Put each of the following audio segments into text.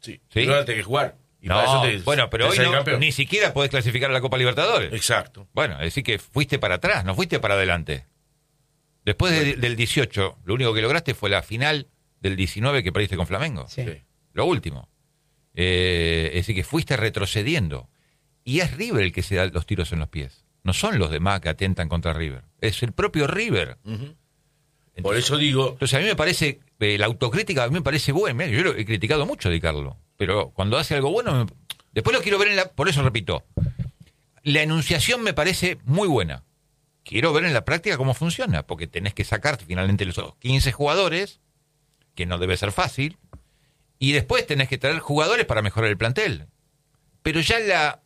Sí. ¿Sí? Pero ahora tenés que jugar. Y No, para eso te, bueno, pero te hoy sale no, campeón. ni siquiera podés clasificar a la Copa Libertadores. Exacto. Bueno, es decir que fuiste para atrás, no fuiste para adelante. Después del 18, lo único que lograste fue la final del 19 que perdiste con Flamengo. Sí. Sí. Lo último. Es decir, que fuiste retrocediendo. Y es River el que se da los tiros en los pies. No son los demás que atentan contra River. Es el propio River. Ujú. Por eso digo, Entonces a mí me parece, la autocrítica a mí me parece buena. Mirá, yo lo he criticado mucho a Di Carlo. Pero cuando hace algo bueno, después lo quiero ver por eso repito. La enunciación me parece muy buena. Quiero ver en la práctica cómo funciona. Porque tenés que sacar finalmente los 15 jugadores, que no debe ser fácil. Y después tenés que traer jugadores para mejorar el plantel. Pero ya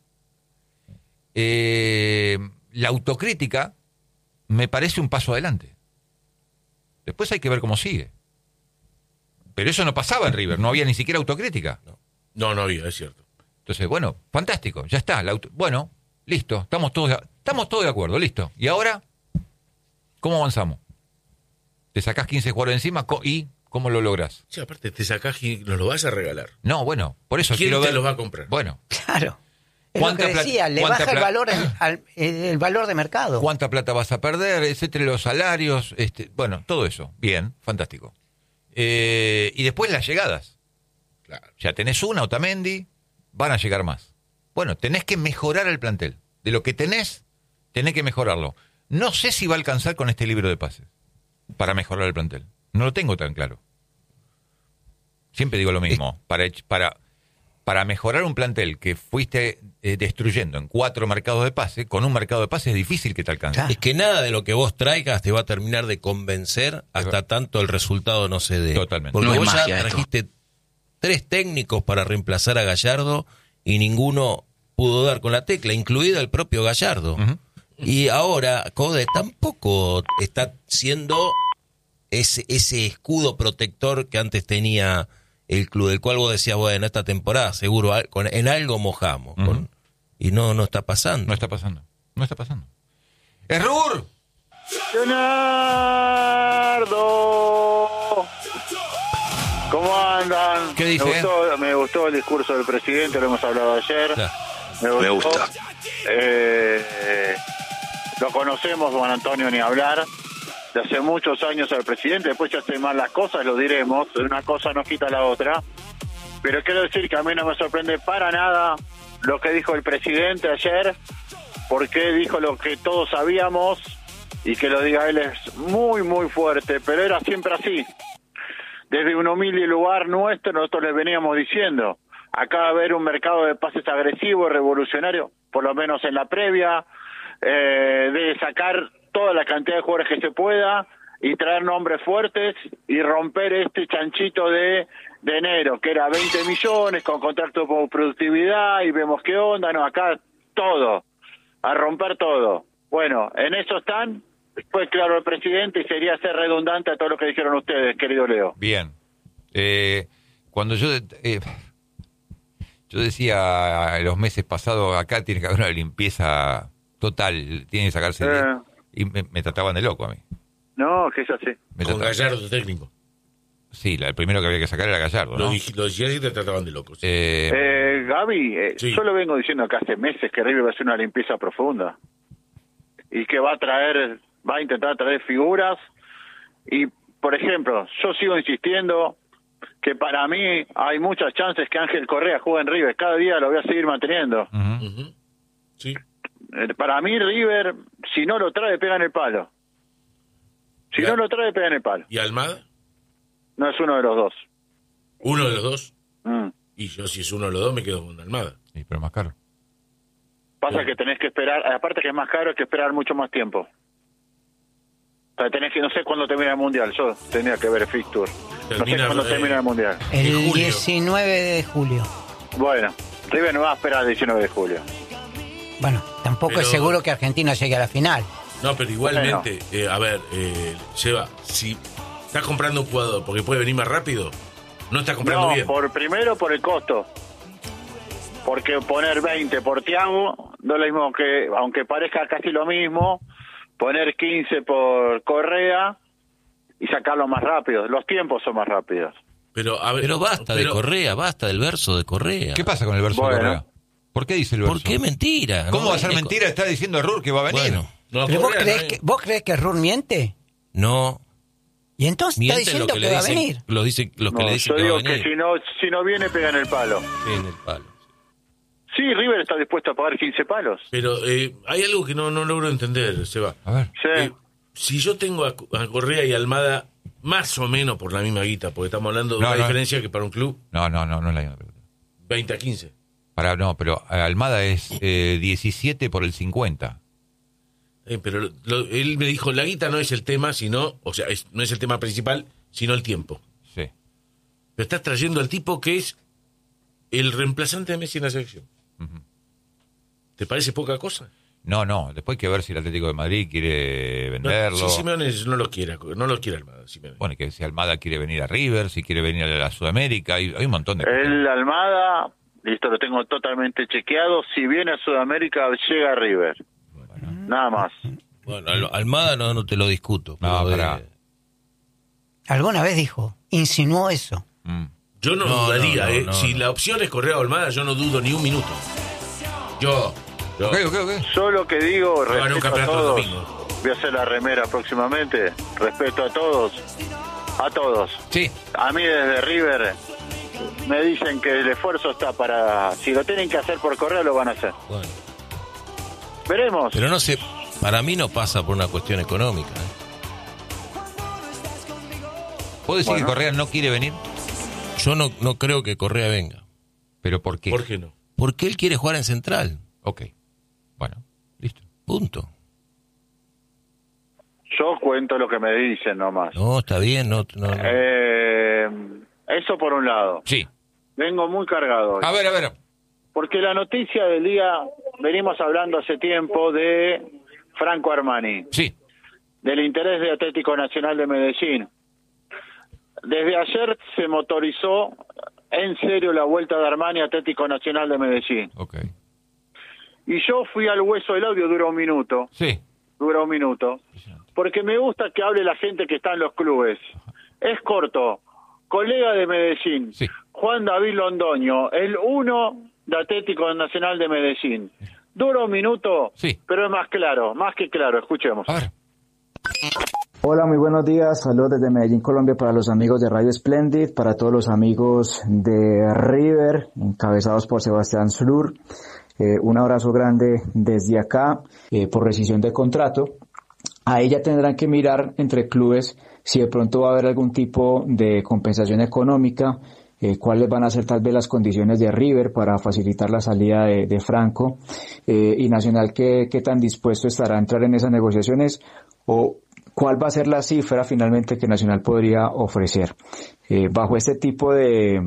la autocrítica me parece un paso adelante. Después hay que ver cómo sigue. Pero eso no pasaba en River, no había ni siquiera autocrítica. no había, es cierto. Entonces, bueno, fantástico, ya está. Bueno, listo, estamos todos de acuerdo, listo. ¿Y ahora cómo avanzamos? Te sacás 15 jugadores encima y ¿cómo lo lográs? Sí, aparte te sacás y nos lo vas a regalar. No, bueno, por eso ¿Quién quiero te ver. los va a comprar? Bueno, Claro. Es lo ¿Cuánta que plata- decía, le cuánta baja el plata- valor, el valor de mercado. ¿cuánta plata vas a perder? Etcétera, los salarios, bueno, todo eso. Bien, fantástico. Y después las llegadas. Claro. Ya tenés una, Otamendi, van a llegar más. Bueno, tenés que mejorar el plantel. De lo que tenés que mejorarlo. No sé si va a alcanzar con este libro de pases para mejorar el plantel. No lo tengo tan claro. Siempre digo lo mismo. Para mejorar un plantel que fuiste destruyendo en 4 mercados de pase, con un mercado de pase es difícil que te alcance. Claro. Es que nada de lo que vos traigas te va a terminar de convencer hasta tanto el resultado no se dé. Totalmente. Porque No es vos ya magia esto. trajiste 3 técnicos para reemplazar a Gallardo y ninguno pudo dar con la tecla, incluido el propio Gallardo. Ujú. Y ahora Code tampoco está siendo ese escudo protector que antes tenía el club, del cual vos decías, bueno, esta temporada seguro en algo mojamos. Ujú. Y no está pasando. No está pasando. No está pasando. ¡Errur! Leonardo, ¿cómo andan? ¿Qué dice? Me gustó el discurso del presidente, lo hemos hablado ayer. Claro. Me gusta. Lo conocemos, Juan Antonio, ni hablar. De hace muchos años al presidente, después ya hace mal las cosas, lo diremos. Una cosa no quita la otra. Pero quiero decir que a mí no me sorprende para nada lo que dijo el presidente ayer, porque dijo lo que todos sabíamos, y que lo diga él es muy, muy fuerte, pero era siempre así. Desde un humilde lugar nuestro, nosotros les veníamos diciendo, acá va a haber un mercado de pases agresivo, revolucionario, por lo menos en la previa, de sacar toda la cantidad de jugadores que se pueda y traer nombres fuertes y romper este chanchito de enero, que era 20 millones con contrato por productividad, y vemos qué onda, no, acá todo, a romper todo. Bueno, en eso están. Fue claro el presidente y sería ser redundante a todo lo que dijeron ustedes, querido Leo. Bien. Cuando yo decía los meses pasados, acá tiene que haber una limpieza total, tiene que sacarse y me trataban de loco a mí. No, que es así. Me Con trataban- Gallardo técnico. Sí, el primero que había que sacar era Gallardo, ¿no? Lo decías y te trataban de locos. Gaby, Sí. yo lo vengo diciendo que hace meses que River va a hacer una limpieza profunda y que va a intentar traer figuras. Y, por ejemplo, yo sigo insistiendo que para mí hay muchas chances que Ángel Correa juegue en River. Cada día lo voy a seguir manteniendo. Ujú. Ujú. Sí. Para mí River, si no lo trae, pega en el palo. Si Ya. no lo trae, pega en el palo. ¿Y Almada? No es uno de los dos. ¿Uno de los dos? Mm. Y yo, si es uno de los dos, me quedo con Almada. Sí, pero más caro. Pasa que tenés que esperar, aparte que es más caro, hay que esperar mucho más tiempo. O sea, tenés que, no sé cuándo termina el Mundial, yo tenía que ver el fixture. No sé Termina, cuándo termina el Mundial. El En julio. 19 de julio. Bueno, River no va a esperar el 19 de julio. Bueno, tampoco Pero- es seguro que Argentina llegue a la final. No, pero igualmente, Seba, si estás comprando un jugador porque puede venir más rápido, no estás comprando No, bien. primero por el costo. Porque poner 20 por Thiago no es lo mismo que, aunque parezca casi lo mismo, poner 15 por Correa y sacarlo más rápido. Los tiempos son más rápidos. Pero basta de Correa, basta del verso de Correa. ¿Qué pasa con el verso de Correa? ¿Por qué dice el verso? ¿Por qué mentira? ¿Cómo va a ser mentira? Está diciendo Rur que va a venir. Bueno, No, ¿Pero Correa, vos crees que Rur miente? No. Y entonces está Mienten diciendo lo que le va a dicen, venir. los que No, le dicen yo que va digo a venir. que si no viene, pegan el palo. En el palo. Sí, River está dispuesto a pagar 15 palos. Pero hay algo que no logro entender, Seba. A ver. Sí. Si yo tengo a Correa y Almada más o menos por la misma guita, porque estamos hablando de una diferencia que para un club, No es la misma pregunta. 20 a 15. Pero Almada es 17 por el 50. Pero él me dijo, la guita no es el tema, sino, o sea, no es el tema principal, sino el tiempo. Sí. Pero estás trayendo al tipo que es el reemplazante de Messi en la selección. Ujú. ¿Te parece poca cosa? No, después hay que ver si el Atlético de Madrid quiere venderlo. Si Simeone no lo quiere Almada. Simeone. Bueno, que si Almada quiere venir a River, si quiere venir a la Sudamérica, hay un montón de cosas. El Almada, listo, lo tengo totalmente chequeado. Si viene a Sudamérica, llega a River. Nada más. Bueno, Almada no te lo discuto. No, pero pará. Alguna vez insinuó eso. Yo no dudaría, si la opción es Correa o Almada, yo no dudo ni un minuto. Yo. Ok. Yo lo que digo, Ganó un respeto a campeonato el todos. domingo. Voy a hacer la remera próximamente. Respeto a todos. A todos. Sí. A mí desde River me dicen que el esfuerzo está para... Si lo tienen que hacer por Correa, lo van a hacer. Bueno, Veremos. pero no sé, para mí no pasa por una cuestión económica. ¿Puedo decir Bueno. que Correa no quiere venir? Yo no creo que Correa venga. ¿Pero por qué? ¿Por qué no? Porque él quiere jugar en Central. Ok. Bueno, listo. Punto. Yo cuento lo que me dicen nomás. No, está bien, no. Eso por un lado. Sí. Vengo muy cargado hoy. A ver. Porque la noticia del día, venimos hablando hace tiempo de Franco Armani, Sí. del interés de Atlético Nacional de Medellín. Desde ayer se motorizó en serio la vuelta de Armani a Atlético Nacional de Medellín. Ok. Y yo fui al hueso del audio, dura un minuto, Sí. porque me gusta que hable la gente que está en los clubes. Es corto, colega de Medellín, Sí. Juan David Londoño, el 1 de Atlético Nacional de Medellín. Dura un minuto, Sí. pero es más que claro, escuchemos. A ver. Hola, muy buenos días. Saludos desde Medellín, Colombia, para los amigos de Radio Splendid, para todos los amigos de River, encabezados por Sebastián Slur. Un abrazo grande desde acá por rescisión de contrato. Ahí ya tendrán que mirar entre clubes si de pronto va a haber algún tipo de compensación económica, cuáles van a ser tal vez las condiciones de River para facilitar la salida de Franco, y Nacional qué tan dispuesto estará a entrar en esas negociaciones, o cuál va a ser la cifra finalmente que Nacional podría ofrecer. Bajo este tipo de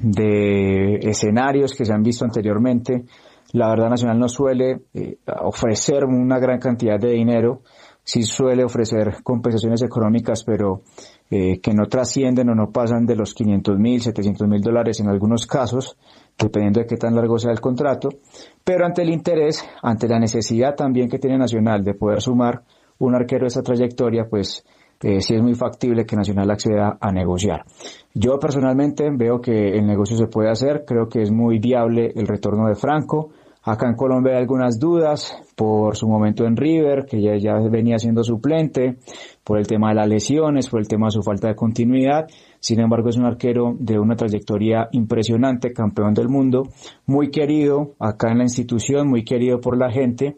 escenarios que se han visto anteriormente, la verdad Nacional no suele ofrecer una gran cantidad de dinero, sí suele ofrecer compensaciones económicas, pero que no trascienden o no pasan de los $500,000, $700,000 en algunos casos, dependiendo de qué tan largo sea el contrato, pero ante el interés, ante la necesidad también que tiene Nacional de poder sumar un arquero de esa trayectoria, pues sí es muy factible que Nacional acceda a negociar. Yo personalmente veo que el negocio se puede hacer, creo que es muy viable el retorno de Franco. Acá en Colombia hay algunas dudas por su momento en River, que ya venía siendo suplente, por el tema de las lesiones, por el tema de su falta de continuidad. Sin embargo, es un arquero de una trayectoria impresionante, campeón del mundo, muy querido acá en la institución, muy querido por la gente.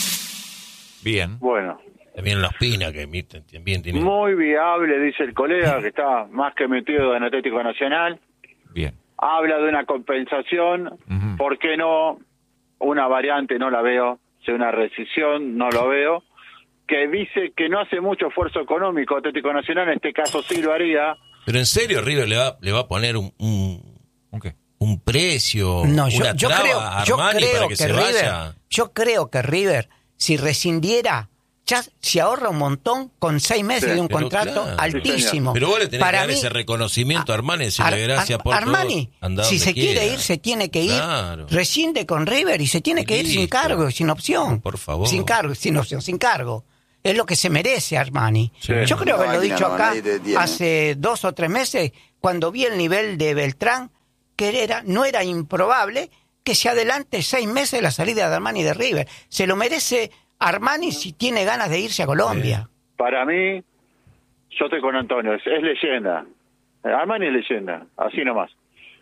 Bien. Bueno, También la Ospina, que también tiene... muy viable, dice el colega, que está más que metido en Atlético Nacional. Bien. Habla de una compensación, Ujú. ¿por qué no? Una variante no la veo, si una rescisión no lo veo, que dice que no hace mucho esfuerzo económico Atlético Nacional, en este caso sí lo haría. Pero en serio, River le va a poner Ok. un precio, No, una traba a Armani para que se vaya. Yo creo que River, si rescindiera, ya se ahorra un montón con 6 meses Sí, de un pero contrato claro. altísimo. Pero vos le tenés Para que dar mí, ese reconocimiento a Armani, decirle gracias por Armani, todo. Andá si donde se quiere quiera. ir, se tiene que ir. Claro. Rescinde con River y se tiene que ir sin Listo. cargo, sin opción. Por favor. Sin cargo, sin opción, sin cargo. Es lo que se merece Armani. Sí. Yo creo que lo he dicho No, acá nadie te detiene. hace 2 o 3 meses, cuando vi el nivel de Beltrán, que no era improbable que se adelante 6 meses la salida de Armani de River. Se lo merece Armani si tiene ganas de irse a Colombia. Para mí, yo estoy con Antonio, es leyenda. Armani es leyenda, así nomás.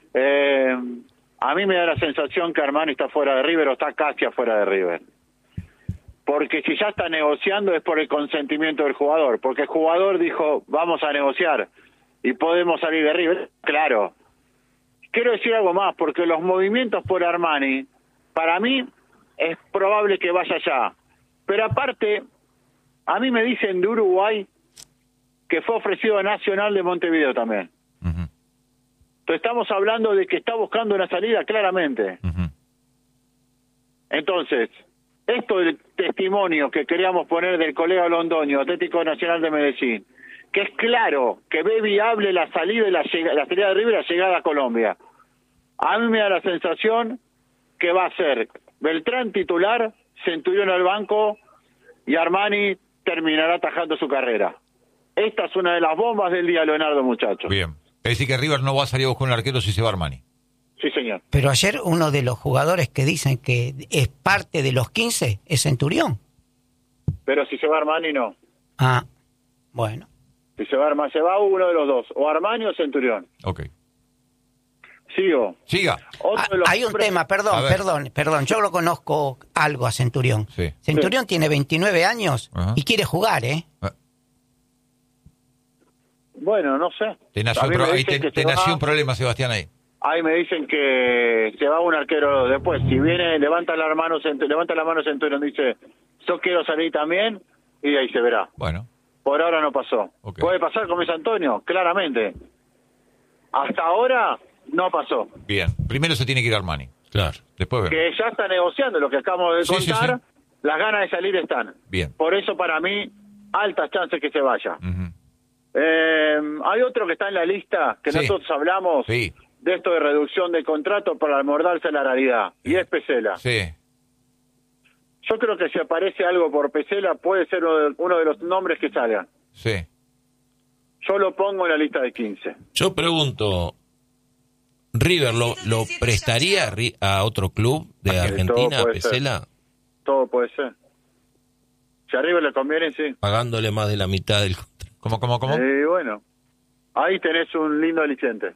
A mí me da la sensación que Armani está fuera de River o está casi afuera de River. Porque si ya está negociando es por el consentimiento del jugador, porque el jugador dijo, vamos a negociar y podemos salir de River. Claro. Quiero decir algo más, porque los movimientos por Armani, para mí, es probable que vaya allá. Pero aparte, a mí me dicen de Uruguay que fue ofrecido a Nacional de Montevideo también. Uh-huh. Entonces estamos hablando de que está buscando una salida claramente. Uh-huh. Entonces, esto del testimonio que queríamos poner del colega Londoño, Atlético Nacional de Medellín, que es claro que ve viable la salida y la salida de River y la llegada a Colombia. A mí me da la sensación que va a ser Beltrán titular, Centurión al banco y Armani terminará atajando su carrera. Esta es una de las bombas del día, Leonardo, muchachos. Bien. Es decir, que River no va a salir a buscar un arquero si se va Armani. Sí, señor. Pero ayer uno de los jugadores que dicen que es parte de los 15 es Centurión. Pero si se va Armani, no. Ah, bueno. Si se va Armani, se va uno de los dos, o Armani o Centurión. Ok. Sigo. Siga. Hay un tema, perdón, yo lo conozco algo a Centurión. Sí. Centurión tiene 29 años Ajá. y quiere jugar, ¿eh? Bueno, no sé. Te nació, A mí me ahí dicen que te se nació va. un problema, Sebastián, ahí. Ahí me dicen que se va un arquero después. Si viene, levanta la mano Centurión, dice, yo quiero salir también, y ahí se verá. Bueno. Por ahora no pasó. Ok. ¿Puede pasar con Luis Antonio? Claramente. Hasta ahora no pasó. Bien. Primero se tiene que ir Armani. Claro. Después vemos. Que ya está negociando lo que acabamos de Sí, sí, contar. sí. Las ganas de salir están. Bien. Por eso para mí, altas chances que se vaya. Ujú. Hay otro que está en la lista, que Sí. nosotros hablamos Sí. de esto de reducción de contrato para amordarse la realidad. Y es Pesela. Sí. Yo creo que si aparece algo por Pesela, puede ser uno de los nombres que salgan. Sí. Yo lo pongo en la lista de 15. Yo pregunto, ¿River lo prestaría a otro club de Argentina, todo puede Pesela, Todo puede ser. Si a River le conviene, sí. pagándole más de la mitad del contrato? ¿Cómo? Y bueno, ahí tenés un lindo aliciente.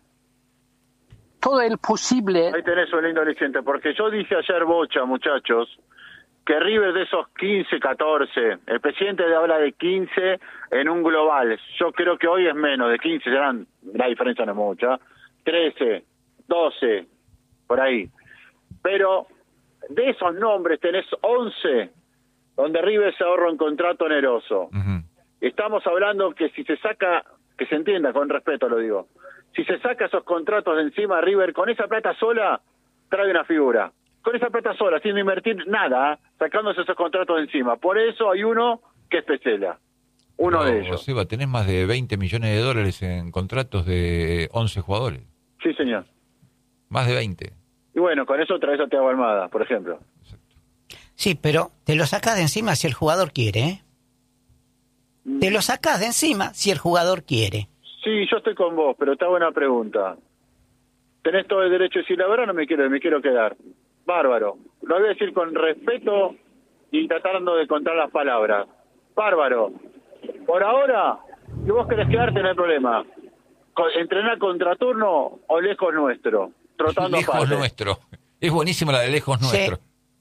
Todo el posible. Ahí tenés un lindo aliciente. Porque yo dije ayer, Bocha, muchachos, que River de esos 15, 14, el presidente habla de 15 en un global. Yo creo que hoy es menos, de 15 serán, la diferencia no es mucha, 13, 12, por ahí. Pero de esos nombres tenés 11 donde River se ahorra un contrato oneroso. Ujú. Estamos hablando que si se saca, que se entienda, con respeto lo digo, si se saca esos contratos de encima, River con esa plata sola trae una figura. Con esa plata sola, sin invertir nada, sacándose esos contratos de encima. Por eso hay uno que es Pesela. Uno Pero, de ellos. Seba, tenés más de 20 millones de dólares en contratos de 11 jugadores. Sí, señor. Más de 20. Y bueno, con eso traes a Thiago Almada, por ejemplo. Sí, pero te lo sacás de encima si el jugador quiere, ¿eh? Te lo sacás de encima si el jugador quiere. Sí, yo estoy con vos, pero te hago una pregunta. Tenés todo el derecho de decir la verdad, no me quiero quedar. Bárbaro. Lo voy a decir con respeto y tratando de contar las palabras. Bárbaro. Por ahora, si vos querés quedarte, no hay problema. Entrenar contraturno o lejos nuestro. Trotando Lejos aparte. nuestro. Es buenísima la de lejos Sí. nuestro.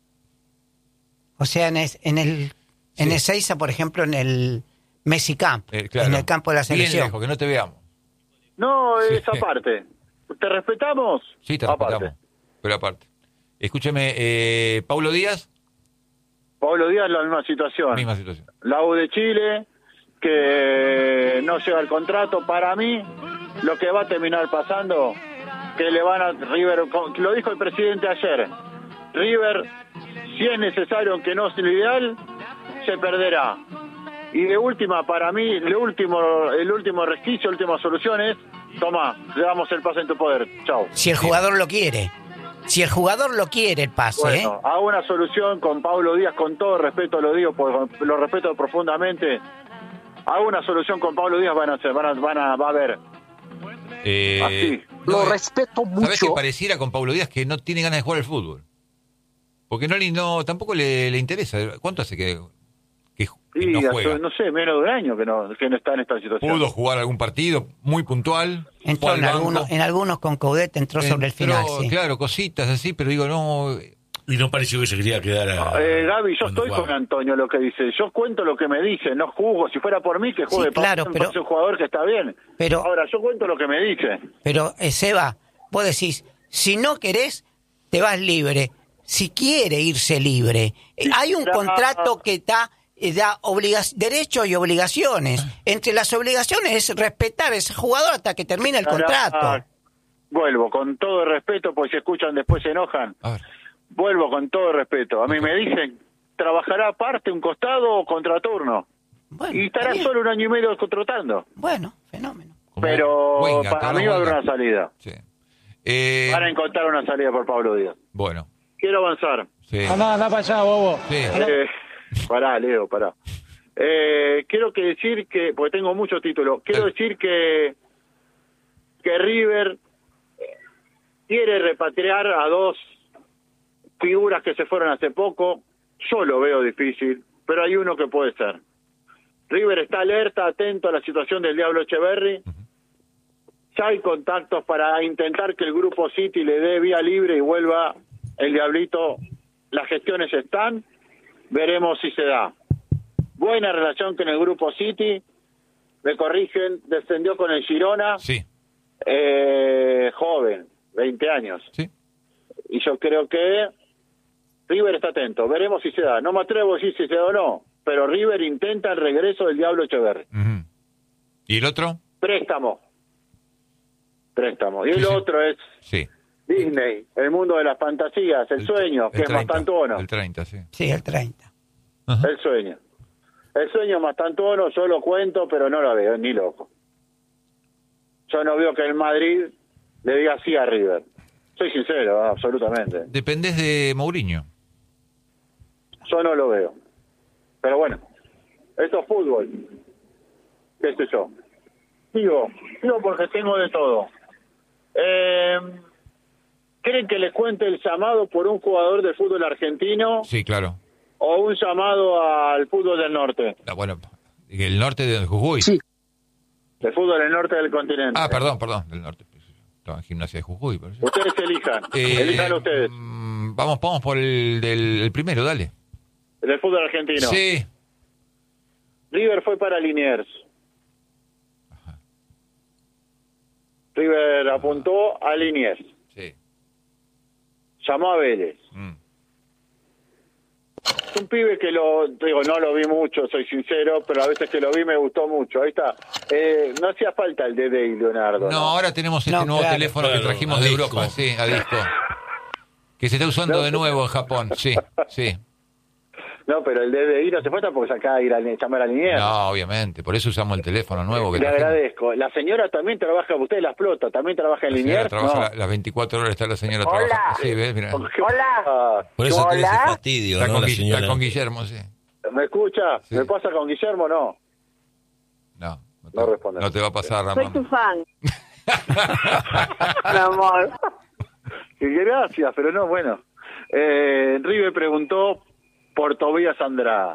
O sea, en el Ezeiza, por ejemplo, en el Messi Camp, Claro. en el campo de la Bien selección. lejos, que no te veamos. No, Sí. esa parte. ¿Te respetamos? Sí, te Aparte. respetamos. Pero aparte. Escúcheme, Paulo Díaz, Pablo Díaz, la misma situación. misma situación. La U de Chile, que no llega el contrato. Para mí, lo que va a terminar pasando, que le van a River, lo dijo el presidente ayer, River, si es necesario, aunque no es lo ideal, se perderá. Y de última, para mí, el último resquicio, última solución es, toma, le damos el pase en tu poder. Chao. Si el jugador lo quiere. Si el jugador lo quiere, el pase, Bueno, hago una solución con Pablo Díaz, con todo respeto lo digo, porque lo respeto profundamente. Hago una solución con Pablo Díaz, va a haber Así. Lo no, respeto ¿sabés que mucho. pareciera con Paulo Díaz que no tiene ganas de jugar al fútbol? Porque tampoco le interesa. ¿Cuánto hace que Sí, no hace, juega? no sé, menos de un año que no está en esta situación. Pudo jugar algún partido muy puntual. Entró fue al en banco, algunos con Coudet, entró sobre el final. Sí. Claro, cositas así, pero digo, no. Y no pareció que se quería quedar Gaby, yo cuando estoy jugaba. con Antonio lo que dice. Yo cuento lo que me dice, no juzgo. Si fuera por mí, que juegue. Sí, claro, Pablo, pero- es un jugador que está bien. pero- Ahora, yo cuento lo que me dice. Pero, Seba, vos decís, si no querés, te vas libre. Si quiere irse libre. Hay un claro. contrato que da derechos y obligaciones. Entre las obligaciones es respetar a ese jugador hasta que termine el contrato. Vuelvo, con todo el respeto, porque si escuchan después se enojan. A ver. Vuelvo con todo el respeto. A mí me dicen, ¿trabajará aparte un costado o contraturno? Bueno, Y está estará bien. solo un año y medio contratando. Bueno, fenómeno. Como Pero Wenga, para toda mí va a haber Wenga. una salida. Sí. Van a encontrar una salida por Pablo Díaz. Bueno, Quiero avanzar. sí. Anda para allá, bobo. Sí. Pará, Leo, pará. Quiero que decir que, porque tengo muchos títulos, quiero decir que River quiere repatriar a dos figuras que se fueron hace poco. Yo lo veo difícil, pero hay uno que puede ser. River está alerta, atento a la situación del Diablo Echeverri. Ya hay contactos para intentar que el Grupo City le dé vía libre y vuelva el Diablito. Las gestiones están, veremos si se da. Buena relación con el Grupo City, me corrigen, descendió con el Girona, Sí. joven, 20 años. Sí. Y yo creo que River está atento, veremos si se da. No me atrevo a decir si se da o no, pero River intenta el regreso del Diablo Echeverri. Ujú. ¿Y el otro? Préstamo. Y el Sí, sí. otro es Sí. Disney, el mundo de las fantasías, el sueño, que el es 30, Mastantuono. El 30, sí. Sí, el 30. Ajá. El sueño. El sueño Mastantuono, yo lo cuento, pero no lo veo, ni loco. Yo no veo que el Madrid le diga sí a River. Soy sincero, absolutamente. Dependés de Mourinho. Yo no lo veo. Pero bueno, esto es fútbol. ¿Qué sé yo? Digo porque tengo de todo. ¿Creen que les cuente el llamado por un jugador de fútbol argentino Sí, claro. o un llamado al fútbol del norte? Ah, bueno, el norte de Jujuy. Sí. El fútbol del norte del continente. Ah, perdón, del norte. Estaba en Gimnasia de Jujuy. Pero sí. Ustedes elijan. Elijan ustedes. Vamos por el primero, dale. El fútbol argentino. Sí. River fue para Liniers. River apuntó a Liniers. Sí. Llamó a Vélez. Un pibe que no lo vi mucho, soy sincero, pero a veces que lo vi me gustó mucho. Ahí está. No hacía falta el DD y Leonardo. No, ahora tenemos este nuevo teléfono que trajimos a de disco. Europa, sí, a disco. Que se está usando de nuevo en Japón, sí. No, pero el DDI no se falta porque acá llamar a Liniers. No, obviamente, por eso usamos el teléfono nuevo que Le trajimos. agradezco. La señora también trabaja, usted la explota, también trabaja en La señora Liniers. trabaja No. las 24 horas, está la señora Hola. trabajando. Sí, ves, mira. Hola. Por eso tenés Hola. ese fastidio, Está ¿no? con, La está señora. con Guillermo, sí. ¿Me escucha? Sí. ¿Me pasa con Guillermo? No. No No responde. No te va a pasar, Soy tu Ramón. fan. Mi amor. Gracias, pero no, bueno. River preguntó por Tobías Andrada,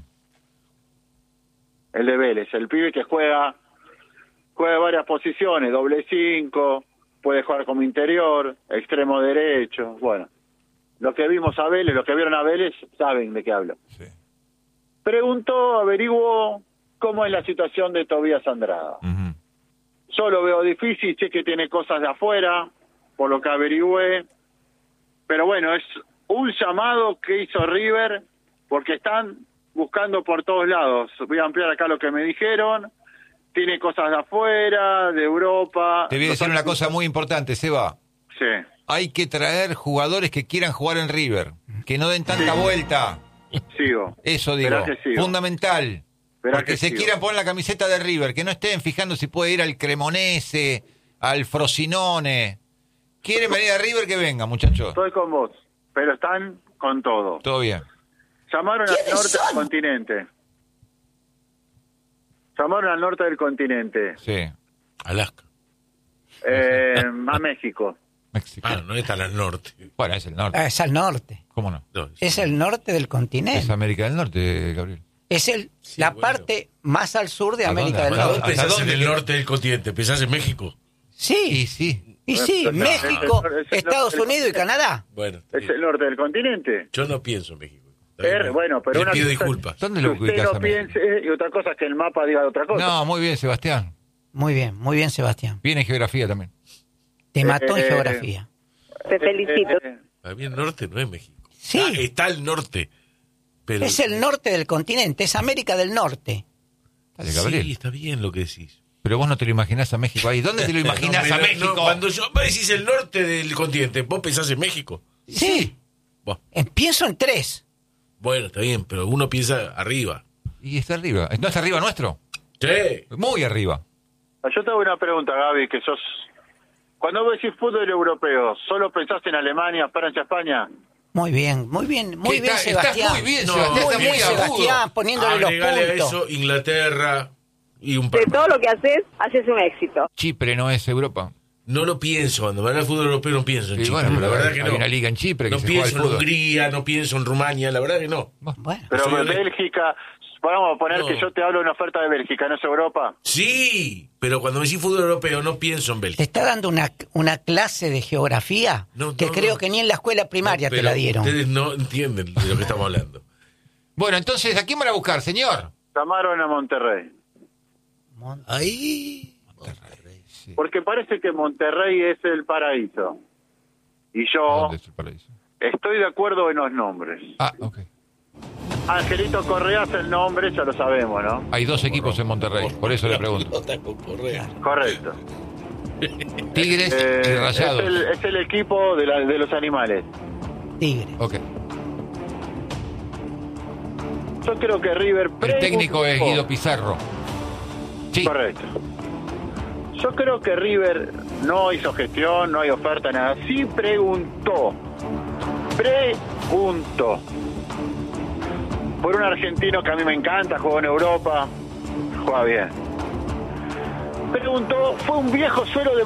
el de Vélez, el pibe que juega varias posiciones, doble 5, puede jugar como interior, extremo derecho, bueno. Lo que vimos a Vélez, lo que vieron a Vélez, saben de qué hablo. Sí. Preguntó, averiguó cómo es la situación de Tobías Andrada. Ujú. Yo lo veo difícil, sé que tiene cosas de afuera, por lo que averigüé. Pero bueno, es un llamado que hizo River, porque están buscando por todos lados. Voy a ampliar acá lo que me dijeron. Tiene cosas de afuera, de Europa. Te voy a decir una cosa muy importante, Seba. Sí. Hay que traer jugadores que quieran jugar en River, que no den tanta vuelta. Sigo. Eso digo, Verá que sigo. Fundamental. Verá Porque que se sigo. quieran poner la camiseta de River, que no estén fijando si puede ir al Cremonese, al Frosinone. ¿Quieren venir a River? Que venga, muchachos. Estoy con vos, pero están con todo. Todo bien. Llamaron al norte del continente. Llamaron al norte del continente. Sí. Alaska. A México. México. Ah, no está al norte. Bueno, es el norte. Es al norte. ¿Cómo no? No, Es el norte del Es continente. América del Norte, Gabriel. Es la bueno. parte más al sur de ¿A América dónde? del Bueno, Norte. ¿Vos pensás ¿Hasta en dónde el queda? norte del continente? ¿Pensás en México? Sí, Y sí. y sí, No, México, es el Estados norte del Unidos y Canadá. Bueno, está Es bien. el norte del continente. Yo no pienso en México. Está bien. Bueno, pero Le una pido cosa- disculpas. ¿Dónde Que lo usted ubicas no a México? piense y otra cosa es que el mapa diga otra cosa. No, muy bien, Sebastián. Muy bien, Sebastián. Viene geografía también. Te mató en Eh, geografía. Te felicito. Para mí el norte no es México. Sí. Está al norte. Pero, Es el norte del continente, es América del Norte. Dale, Gabriel. Sí, está bien lo que decís. Pero vos no te lo imaginás a México ahí. ¿Dónde te lo imaginás No, a pero México? no, cuando vos decís el norte del continente, ¿vos pensás en México? Sí. Bueno, Pienso en 3. bueno, está bien, pero uno piensa arriba. Y está arriba. ¿No está arriba nuestro? Sí. Muy arriba. Yo te hago una pregunta, Gaby, que sos... Cuando vos decís fútbol europeo, ¿solo pensás en Alemania, Francia, España? Muy bien, Estás Sebastián. muy bien, No, Sebastián. Muy Estás bien, muy agudo. Sebastián, poniéndole los Agregale a puntos. eso Inglaterra y un De par. todo lo que haces un éxito. Chipre no es Europa. No lo pienso, cuando me habla de fútbol europeo no pienso en Y Chipre. bueno, la pero verdad que hay no. una liga en Chipre que No se juega al pienso en fútbol. Hungría, no pienso en Rumania, la verdad que no. Bueno, Pero Soy honesto. Bélgica, vamos a poner No. que yo te hablo de una oferta de Bélgica, ¿no es Europa? Sí, pero cuando me decís fútbol europeo no pienso en te Bélgica. está dando una clase de geografía No, que no, creo no. que ni en la escuela primaria te Pero la dieron. Ustedes no entienden de lo que estamos hablando. Bueno, entonces, ¿a quién van a buscar, señor? Llamaron a Monterrey. Ahí. Porque parece que Monterrey es el paraíso. Y yo ¿Dónde es el paraíso? estoy de acuerdo en los nombres. Ah, ok. Angelito Correa es el nombre, ya lo sabemos, ¿no? Hay 2 equipos en Monterrey, por eso le pregunto. Correcto. Tigres y Es Rayados. el equipo de los animales. Tigre. Ok. Yo creo que River... El técnico es preguntó. Guido Pizarro. Sí. Correcto. Yo creo que River no hizo gestión, no hay oferta, nada. Sí preguntó. Preguntó. Por un argentino que a mí me encanta, jugó en Europa, juega bien. Preguntó, fue un viejo sueño de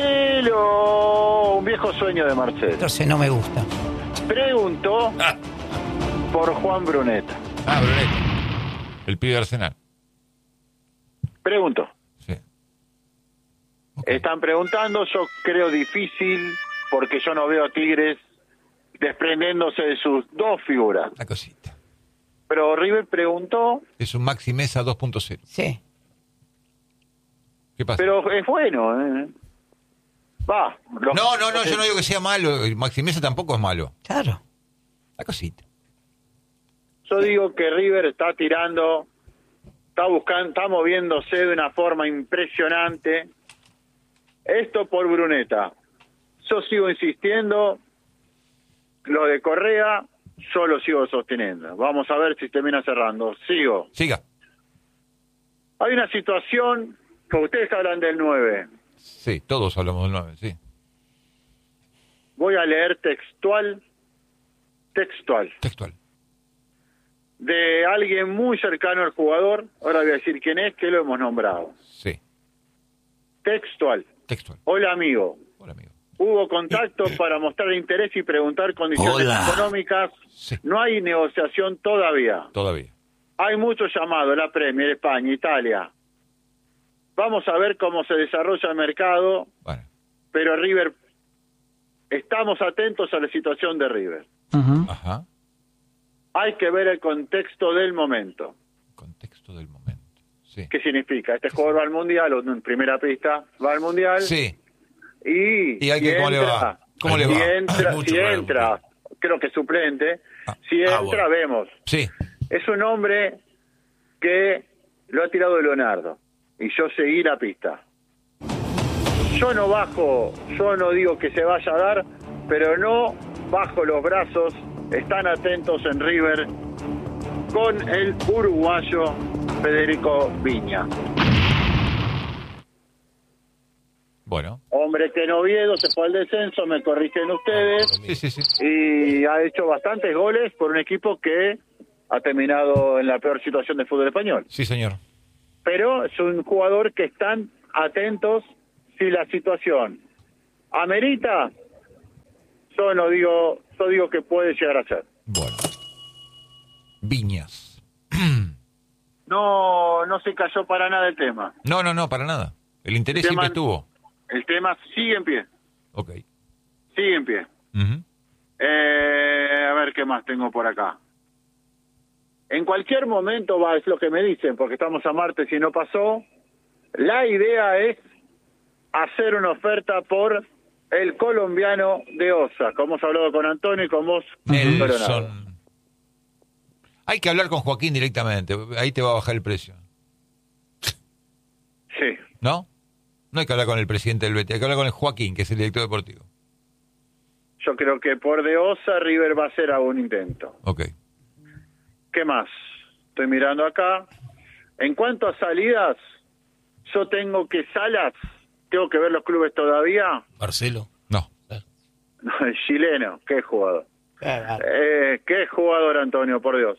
Marcelo, un viejo sueño de Marcelo. Entonces no me gusta. Preguntó por Juan Bruneta. Ah, Brunete. El pibe de Arsenal. Preguntó. Sí. Ok. Están preguntando, yo creo difícil, porque yo no veo a Tigres desprendiéndose de sus dos figuras. Una cosita. Pero River preguntó, Es un Maxi Mesa 2.0. Sí. ¿Qué pasa? pero es bueno, ¿eh? Va. No, yo no digo que sea malo. Maxi Mesa tampoco es malo. Claro. Una cosita. Yo digo que River está tirando, está buscando, está moviéndose de una forma impresionante. Esto por Bruneta. Yo sigo insistiendo, lo de Correa, yo lo sigo sosteniendo. Vamos a ver si termina cerrando. Sigo. Siga. Hay una situación, que ustedes hablan del 9. Sí, todos hablamos del 9, sí. Voy a leer textual, Textual. de alguien muy cercano al jugador. Ahora voy a decir quién es, que lo hemos nombrado. Sí, Textual. textual. Hola, amigo. Hola, amigo. Hubo contacto para mostrar interés y preguntar condiciones Hola. económicas. Sí. No hay negociación todavía. Todavía. Hay muchos llamados, la Premier, España, Italia. Vamos a ver cómo se desarrolla el mercado, Bueno, pero River, estamos atentos a la situación de River. ajá. Hay que ver el contexto del momento. Contexto del momento. Sí. ¿Qué significa? Este jugador va al Mundial, o en primera pista, va al Mundial. Sí. Y ¿Y a qué, cómo le va? ¿Cómo le si va? entra, Hay mucho si para entra, creo que suplente, si entra, bueno. vemos. Sí. Es un hombre que lo ha tirado Leonardo y yo seguí la pista. Yo no bajo, yo no digo que se vaya a dar, pero no bajo los brazos. Están atentos en River con el uruguayo Federico Viña. Bueno. Hombre que en Oviedo se fue al descenso, me corrigen ustedes, Sí. y ha hecho bastantes goles por un equipo que ha terminado en la peor situación del fútbol español. Sí, señor. Pero es un jugador que están atentos si la situación amerita, yo digo que puede llegar a ser. Bueno. Viñas. No se cayó para nada el tema. No, para nada. El interés siempre estuvo. El tema sigue en pie. Ok. Sigue en pie. Ujú. A ver qué más tengo por acá. En cualquier momento es lo que me dicen, porque estamos a martes y no pasó. La idea es hacer una oferta por el colombiano de OSA, como hemos hablado con Antonio y con vos. Nelson. Hay que hablar con Joaquín directamente, ahí te va a bajar el precio. Sí. ¿No? No hay que hablar con el presidente del BT, hay que hablar con el Joaquín, que es el director deportivo. Yo creo que por de OSA River va a hacer algún intento. Ok. ¿Qué más? Estoy mirando acá. En cuanto a salidas, yo tengo que Salas, tengo que ver los clubes todavía. Marcelo. No. No, el chileno, qué jugador. Qué jugador, Antonio, por Dios.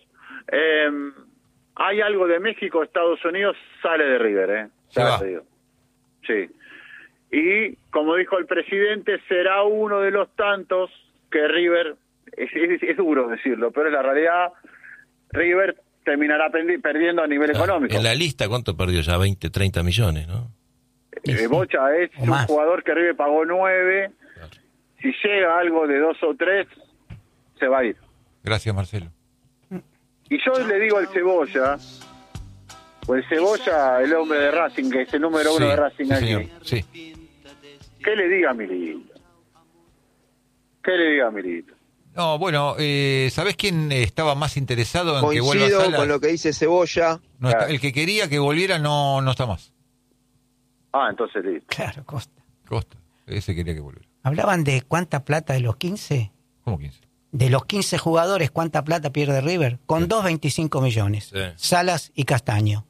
Hay algo de México, Estados Unidos, sale de River, Se va. te digo. Sí. Y, como dijo el presidente, será uno de los tantos que River, es duro decirlo, pero es la realidad, River terminará perdiendo a nivel económico. En la lista, ¿cuánto perdió ya? 20, 30 millones, ¿no? Bocha es un jugador que River pagó 9. Claro. Si llega algo de 2 o 3, se va a ir. Gracias, Marcelo. Y yo le digo al Cebolla, pues el Cebolla, el hombre de Racing, que es el número 1 de Racing aquí, señor. Sí. ¿qué le diga a Milito? ¿Qué le diga a Milito? No, bueno, ¿sabés quién estaba más interesado en que vuelva Coincido Salas? con lo que dice Cebolla. No está, el que quería que volviera no está más. Entonces listo. Claro, Costa. Costa, ese quería que volviera. Hablaban de cuánta plata de los 15. ¿Cómo 15? De los 15 jugadores, ¿cuánta plata pierde River? Con 2.25 millones. Sí. Salas y Castaño.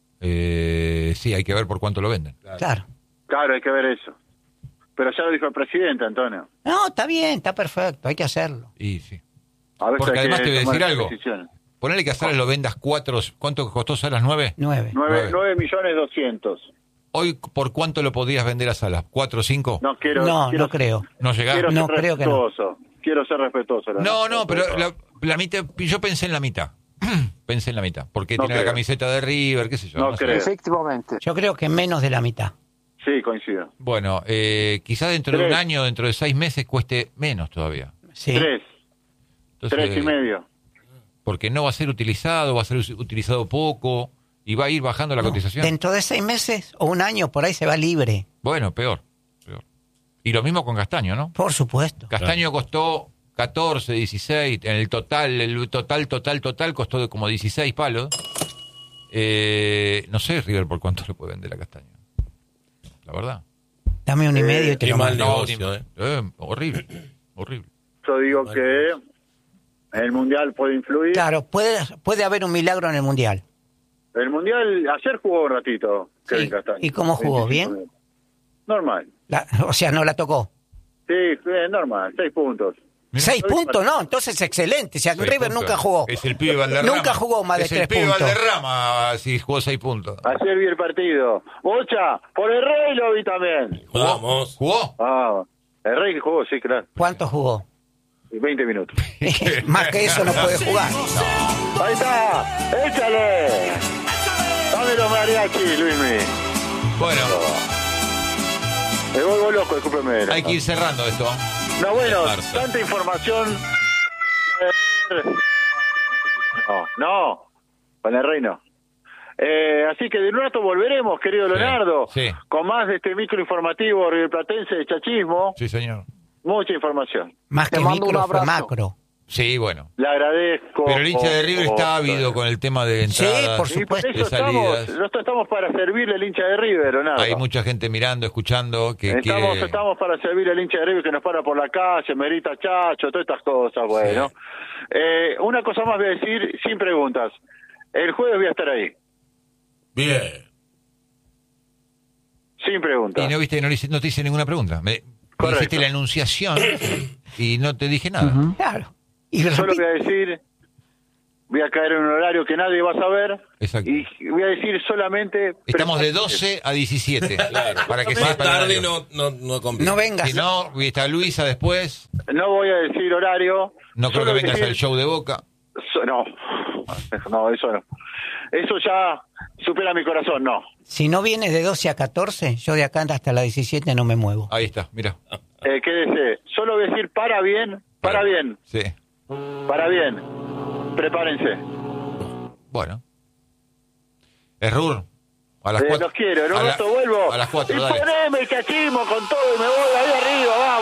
Sí, hay que ver por cuánto lo venden. Claro. Claro, hay que ver eso. Pero ya lo dijo el presidente, Antonio. No, está bien, está perfecto, hay que hacerlo. Y sí. A veces Porque hay además que te voy a tomar decir esas algo. decisiones. Ponele que a Salas lo vendas 4. ¿Cuánto costó Salas? ¿9? 9. 9.200.000. Hoy, ¿por cuánto lo podrías vender a Salas? ¿4 o 5? No quiero. No creo. ¿No llegás? Quiero No, ser creo que no. respetuoso. Quiero ser respetuoso. No, pero la mitad, yo pensé en la mitad. Pensé en la mitad. Porque No tiene la creo. camiseta de River, qué sé yo. No sé. creo. Efectivamente. Yo creo que menos de la mitad. Sí, coincido. Bueno, quizá dentro de 3. un año, dentro de 6 meses, cueste menos todavía. Sí. 3. Entonces, 3,5. Porque no va a ser utilizado, va a ser utilizado poco y va a ir bajando la No, cotización. dentro de 6 meses o un año por ahí se va libre. Bueno, peor. Y lo mismo con Castaño, ¿no? Por supuesto. Castaño costó 14, 16, en el total costó de como 16 palos. No sé, River, por cuánto le puede vender a Castaño. La verdad. Dame 1,5 y te qué lo mal mando. negocio, Horrible. Yo digo que el Mundial puede influir. Claro, puede haber un milagro en el Mundial. El Mundial, ayer jugó un ratito Kevin Sí. Castaño. ¿Y cómo jugó? 25 ¿Bien? minutos. Normal. O sea, no la tocó. Sí, normal, 6 puntos. 6 puntos, no, entonces excelente. O sea, 6 River puntos. nunca jugó. Es el pibe Valderrama. Nunca jugó más de es 3 el pibe puntos. Valderrama si jugó 6 puntos. Ayer vi el partido. Bocha, por el Rey lo vi también. Vamos. ¿Jugó? El Rey que jugó, sí, claro. ¿Cuánto jugó? 20 minutos. Más que eso no puede jugar. Ahí está, échale. Dame los mariachi, Luismi. Bueno, Me vuelvo loco, discúlpeme. hay que ir cerrando esto. No, bueno, Barça. tanta información. No, con el Rey no. Así que de un rato volveremos, querido Sí, Leonardo, sí. con más de este micro informativo riverplatense de chachismo. Sí, señor. Mucha información. Más Te que mando un micro fue abrazo. macro. Sí, bueno. Le agradezco. Pero el hincha de River está ávido con el tema de Sí, entradas, por Y por supuesto. eso de salidas. nosotros estamos para servirle al hincha de River, Leonardo. Hay mucha gente mirando, escuchando, que quiere... Estamos para servir al hincha de River que nos para por la calle, merita Chacho, todas estas cosas, bueno. Una cosa más voy a decir, sin preguntas. El jueves voy a estar ahí, Bien. sin preguntas. Y no te hice ninguna pregunta. Me Correcto. hiciste la enunciación y no te dije nada. Claro. Y Solo repite. voy a decir voy a caer en un horario que nadie va a saber. Exacto. Y voy a decir solamente... Estamos de 12 a 17. Claro. Para que Más sepa el tarde horario. no conviene. No vengas. Si no, está Luisa después. No voy a decir horario. No creo que solo vengas decir- al show de Boca. No, eso no. Eso ya supera mi corazón, no. Si no vienes de 12 a 14, yo de acá hasta las 17 no me muevo. Ahí está, mira. Quédese. Solo voy a decir para bien. Sí. Prepárense. Bueno. Errur. A las 4. Los quiero. En un rato vuelvo. A las 4, y dale. poneme el cachismo con todo y me voy ahí arriba, vamos.